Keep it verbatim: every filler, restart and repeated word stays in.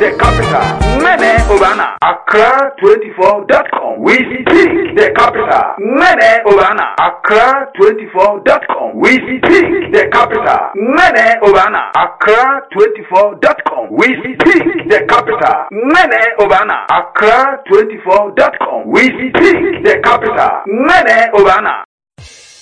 the capital. Mene Obana, Accra twenty-four dot com. We speak the capital. Mene Obana, Accra twenty-four dot com. We speak the capital. Mene Obana, Accra twenty-four dot com. We speak the capital. Mene Obana, Accra twenty-four dot com. We speak the capital. Mene Obana.